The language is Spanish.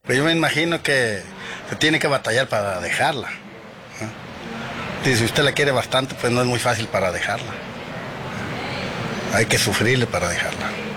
Pues yo me imagino que se tiene que batallar para dejarla, ¿no? Si usted la quiere bastante, pues no es muy fácil para dejarla. Hay que sufrirle para dejarla.